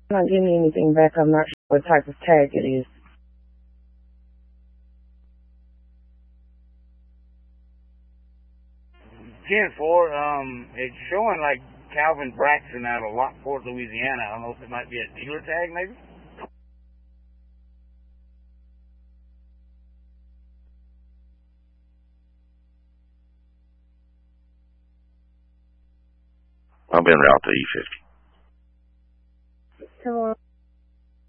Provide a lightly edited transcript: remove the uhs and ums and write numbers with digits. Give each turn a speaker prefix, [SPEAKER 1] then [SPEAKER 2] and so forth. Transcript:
[SPEAKER 1] Not getting anything back. I'm not sure what type of tag it is.
[SPEAKER 2] 10-4, it's showing like Calvin Braxton out of Lockport, Louisiana. I don't know if it might be a dealer tag, maybe?
[SPEAKER 3] I'm en route to E50.
[SPEAKER 1] Hello.